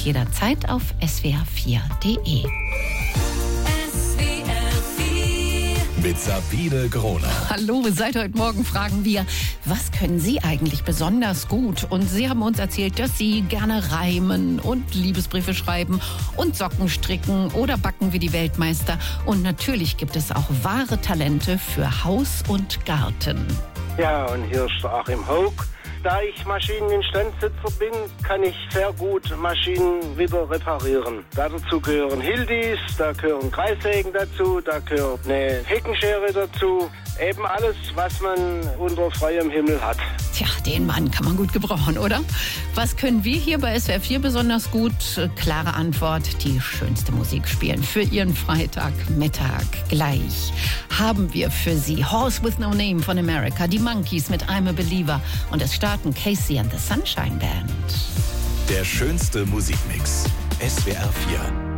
jederzeit auf swr4.de. Mit Sabine Groner. Hallo, seit heute Morgen fragen wir, was können Sie eigentlich besonders gut? Und Sie haben uns erzählt, dass Sie gerne reimen und Liebesbriefe schreiben und Socken stricken oder backen wie die Weltmeister. Und natürlich gibt es auch wahre Talente für Haus und Garten. Ja, und hier ist der Achim Haug. Da ich Maschineninstandssetzer bin, kann ich sehr gut Maschinen wieder reparieren. Dazu gehören Hildis, da gehören Kreissägen dazu, da gehört eine Heckenschere dazu. Eben alles, was man unter freiem Himmel hat. Tja, den Mann kann man gut gebrauchen, oder? Was können wir hier bei SWR4 besonders gut? Klare Antwort, die schönste Musik spielen. Für Ihren Freitagmittag gleich haben wir für Sie Horse with No Name von America, die Monkeys mit I'm a Believer und es starten Casey and the Sunshine Band. Der schönste Musikmix. SWR4.